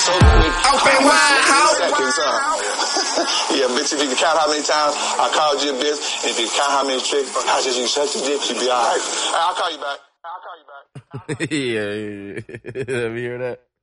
so quick. Open wide, hoe. Seconds, yeah, bitch, if you can count how many times I called you a bitch, and if you count how many tricks, I just you such a dick, you be alright. I'll call you back. Yeah. Let me hear that.